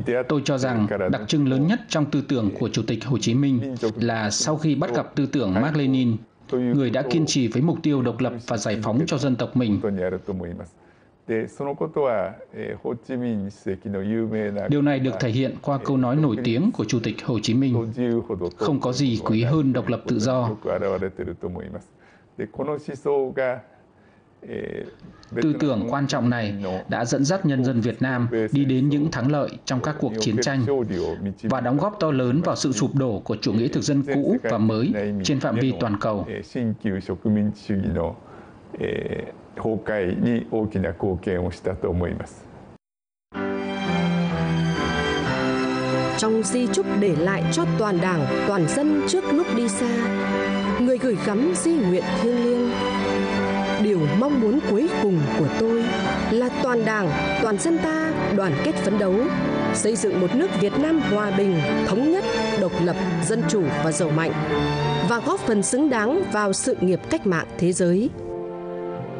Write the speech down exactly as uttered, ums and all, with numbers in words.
Tôi cho rằng đặc trưng lớn nhất trong tư tưởng của Chủ tịch Hồ Chí Minh là sau khi bắt gặp tư tưởng Mác Lênin, người đã kiên trì với mục tiêu độc lập và giải phóng cho dân tộc mình. Điều này được thể hiện qua câu nói nổi tiếng của Chủ tịch Hồ Chí Minh: không có gì quý hơn độc lập tự do. Tư tưởng quan trọng này đã dẫn dắt nhân dân Việt Nam đi đến những thắng lợi trong các cuộc chiến tranh và đóng góp to lớn vào sự sụp đổ của chủ nghĩa thực dân cũ và mới trên phạm vi toàn cầu. Trong di chúc để lại cho toàn Đảng, toàn dân trước lúc đi xa, người gửi gắm di nguyện thiêng liêng: điều mong muốn cuối cùng của tôi là toàn Đảng, toàn dân ta đoàn kết phấn đấu, xây dựng một nước Việt Nam hòa bình, thống nhất, độc lập, dân chủ và giàu mạnh, và góp phần xứng đáng vào sự nghiệp cách mạng thế giới.